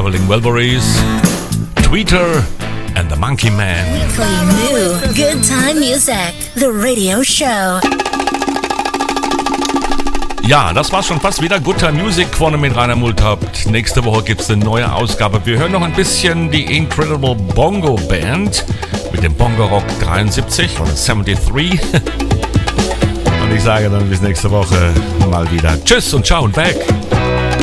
Traveling Wilburys, Tweeter and the Monkey Man. Weekly new good time music, the radio show. Ja, das war's schon fast wieder. Good Time Music vorne mit Rainer Multhaupt. Nächste Woche gibt's eine neue Ausgabe. Wir hören noch ein bisschen die Incredible Bongo Band mit dem Bongo Rock 73 oder 73. Und ich sage dann bis nächste Woche mal wieder. Tschüss und ciao und weg.